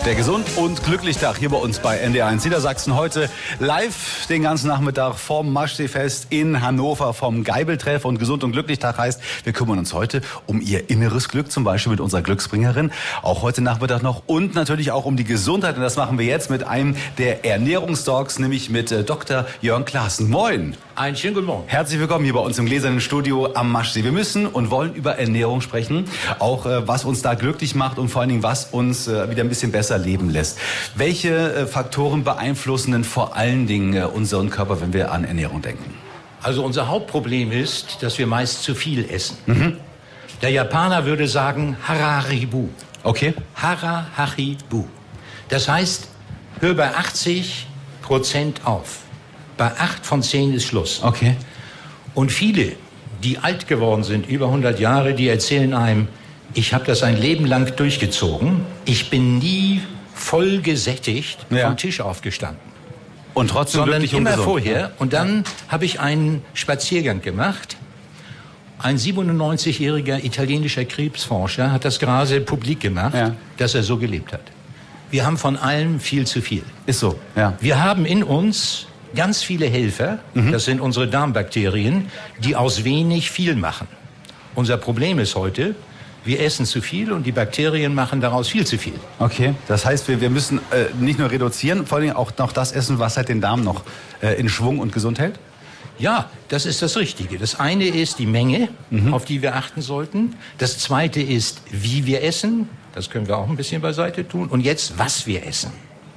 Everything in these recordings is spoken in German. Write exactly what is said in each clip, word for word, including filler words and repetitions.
Der Gesund und Glücklich-Tag hier bei uns bei N D R eins Niedersachsen. Heute live den ganzen Nachmittag vom Maschsee-Fest in Hannover, vom Geibeltreff. Und Gesund und Glücklich-Tag heißt, wir kümmern uns heute um Ihr inneres Glück, zum Beispiel mit unserer Glücksbringerin. Auch heute Nachmittag noch. Und natürlich auch um die Gesundheit. Und das machen wir jetzt mit einem der Ernährungsdocs, nämlich mit äh, Doktor Jörn Klaassen. Moin. Einen schönen guten Morgen. Herzlich willkommen hier bei uns im gläsernen Studio am Maschsee. Wir müssen und wollen über Ernährung sprechen. Auch äh, was uns da glücklich macht und vor allen Dingen, was uns äh, wieder ein bisschen besser leben lässt. Welche äh, Faktoren beeinflussen denn vor allen Dingen äh, unseren Körper, wenn wir an Ernährung denken? Also unser Hauptproblem ist, dass wir meist zu viel essen. Mhm. Der Japaner würde sagen Hararibu. Okay. Hararibu. Das heißt, hör bei achtzig Prozent auf. Bei acht von zehn ist Schluss. Okay. Und viele, die alt geworden sind, über hundert Jahre, die erzählen einem, ich habe das ein Leben lang durchgezogen. Ich bin nie voll gesättigt ja. vom Tisch aufgestanden. Und trotzdem Sondern wirklich immer ungesund. vorher. Und dann habe ich einen Spaziergang gemacht. Ein siebenundneunzigjähriger italienischer Krebsforscher hat das gerade publik gemacht, ja. dass er so gelebt hat. Wir haben von allem viel zu viel. Ist so, ja. Wir haben in uns ganz viele Helfer, mhm. das sind unsere Darmbakterien, die aus wenig viel machen. Unser Problem ist heute, wir essen zu viel und die Bakterien machen daraus viel zu viel. Okay, das heißt, wir, wir müssen äh, nicht nur reduzieren, vor allem auch noch das essen, was halt den Darm noch äh, in Schwung und gesund hält? Ja, das ist das Richtige. Das eine ist die Menge, mhm. auf die wir achten sollten. Das zweite ist, wie wir essen. Das können wir auch ein bisschen beiseite tun. Und jetzt, was wir essen.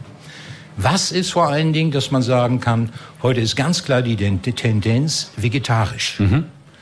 Was ist vor allen Dingen, dass man sagen kann, heute ist ganz klar die Tendenz vegetarisch. Mhm.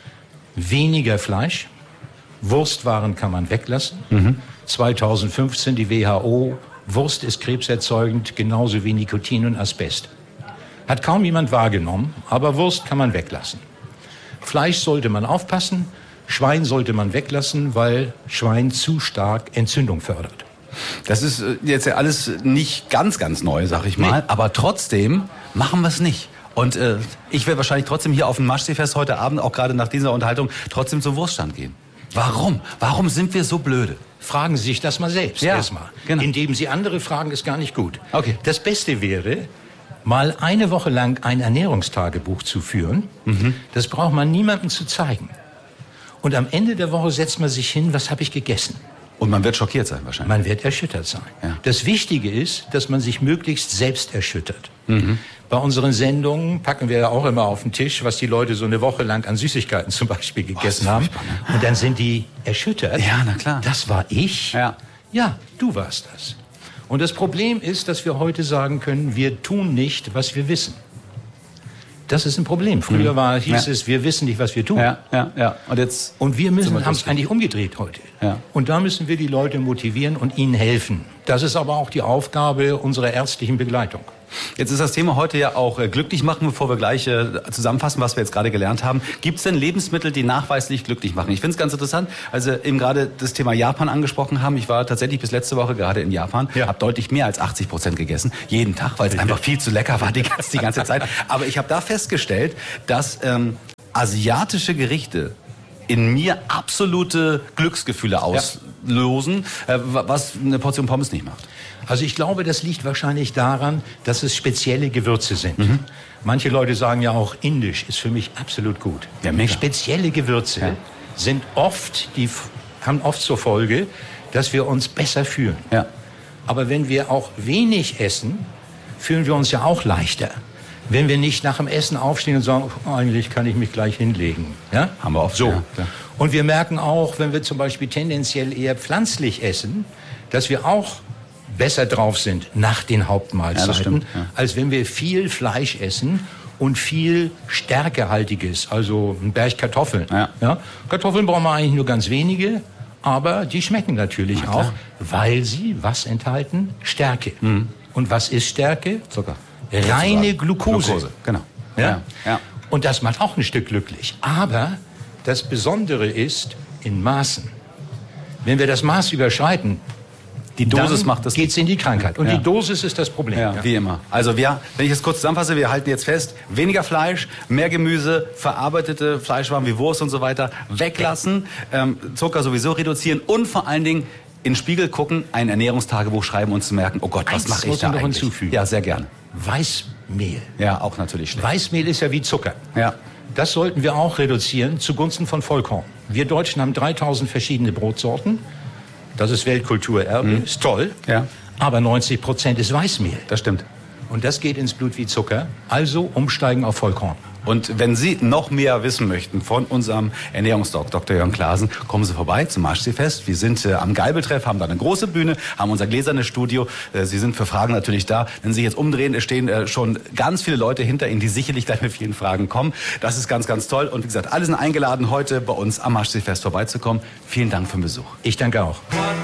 Weniger Fleisch, Wurstwaren kann man weglassen. Mhm. zweitausendfünfzehn die W H O, Wurst ist krebserzeugend, genauso wie Nikotin und Asbest. Hat kaum jemand wahrgenommen, aber Wurst kann man weglassen. Fleisch sollte man aufpassen, Schwein sollte man weglassen, weil Schwein zu stark Entzündung fördert. Das ist jetzt ja alles nicht ganz, ganz neu, sag ich mal. Nee. Aber trotzdem machen wir es nicht. Und äh, ich werde wahrscheinlich trotzdem hier auf dem Maschsee-Fest heute Abend, auch gerade nach dieser Unterhaltung, trotzdem zum Wurststand gehen. Warum? Warum sind wir so blöde? Fragen Sie sich das mal selbst ja, erstmal. Genau. Indem Sie andere fragen, ist gar nicht gut. Okay. Das Beste wäre, mal eine Woche lang ein Ernährungstagebuch zu führen. Mhm. Das braucht man niemandem zu zeigen. Und am Ende der Woche setzt man sich hin, was habe ich gegessen? Und man wird schockiert sein wahrscheinlich. Man wird erschüttert sein. Ja. Das Wichtige ist, dass man sich möglichst selbst erschüttert. Mhm. Bei unseren Sendungen packen wir ja auch immer auf den Tisch, was die Leute so eine Woche lang an Süßigkeiten zum Beispiel gegessen haben. Ne? Und dann sind die erschüttert. Ja, na klar. Das war ich? Ja. Ja, du warst das. Und das Problem ist, dass wir heute sagen können, wir tun nicht, was wir wissen. Das ist ein Problem. Früher mhm. war, hieß ja. es, wir wissen nicht, was wir tun. Ja, ja, ja. Und jetzt und wir müssen, haben es eigentlich umgedreht heute. Ja. Und da müssen wir die Leute motivieren und ihnen helfen. Das ist aber auch die Aufgabe unserer ärztlichen Begleitung. Jetzt ist das Thema heute ja auch äh, glücklich machen, bevor wir gleich äh, zusammenfassen, was wir jetzt gerade gelernt haben. Gibt es denn Lebensmittel, die nachweislich glücklich machen? Ich finde es ganz interessant, als wir eben gerade das Thema Japan angesprochen haben. Ich war tatsächlich bis letzte Woche gerade in Japan, ja. habe deutlich mehr als achtzig Prozent gegessen, jeden Tag, weil es einfach viel zu lecker war die ganze, die ganze Zeit. Aber ich habe da festgestellt, dass ähm, asiatische Gerichte in mir absolute Glücksgefühle auslösen, ja. äh, was eine Portion Pommes nicht macht. Also ich glaube, das liegt wahrscheinlich daran, dass es spezielle Gewürze sind. Mhm. Manche Leute sagen ja auch, indisch ist für mich absolut gut. Ja, mega. Spezielle Gewürze ja. sind oft, die haben oft zur Folge, dass wir uns besser fühlen. Ja. Aber wenn wir auch wenig essen, fühlen wir uns ja auch leichter. Wenn wir nicht nach dem Essen aufstehen und sagen, oh, eigentlich kann ich mich gleich hinlegen. Ja? Haben wir oft so. Ja, und wir merken auch, wenn wir zum Beispiel tendenziell eher pflanzlich essen, dass wir auch besser drauf sind nach den Hauptmahlzeiten, ja, stimmt, ja. als wenn wir viel Fleisch essen und viel stärkehaltiges, also ein Berg Kartoffeln. Ja. Ja? Kartoffeln brauchen wir eigentlich nur ganz wenige, aber die schmecken natürlich ja, auch, weil sie was enthalten? Stärke. Mhm. Und was ist Stärke? Zucker. Reine Glucose. Glucose. Genau. Ja? Ja. Ja. Und das macht auch ein Stück glücklich. Aber das Besondere ist in Maßen. Wenn wir das Maß überschreiten, Die Dosis dann macht das. geht's in die Krankheit. Und ja. die Dosis ist das Problem. Ja, ja. wie immer. Also wir, wenn ich das kurz zusammenfasse, wir halten jetzt fest, weniger Fleisch, mehr Gemüse, verarbeitete Fleischwaren wie Wurst und so weiter weglassen, ähm, Zucker sowieso reduzieren und vor allen Dingen in den Spiegel gucken, ein Ernährungstagebuch schreiben und zu merken, oh Gott, was Eins mache ich muss da ich noch eigentlich? hinzufügen. Ja, sehr gern. Weißmehl. Ja, auch natürlich schlecht. Weißmehl ist ja wie Zucker. Ja. Das sollten wir auch reduzieren zugunsten von Vollkorn. Wir Deutschen haben dreitausend verschiedene Brotsorten. Das ist Weltkulturerbe, mhm. ist toll. Ja. Aber neunzig Prozent ist Weißmehl. Das stimmt. Und das geht ins Blut wie Zucker. Also umsteigen auf Vollkorn. Und wenn Sie noch mehr wissen möchten von unserem Ernährungsdoc, Doktor Jörn Klaasen, kommen Sie vorbei zum Maschseefest. Wir sind äh, am Geibeltreff, haben da eine große Bühne, haben unser gläsernes Studio. Äh, Sie sind für Fragen natürlich da. Wenn Sie sich jetzt umdrehen, es stehen äh, schon ganz viele Leute hinter Ihnen, die sicherlich gleich mit vielen Fragen kommen. Das ist ganz, ganz toll. Und wie gesagt, alle sind eingeladen, heute bei uns am Maschseefest vorbeizukommen. Vielen Dank für den Besuch. Ich danke auch.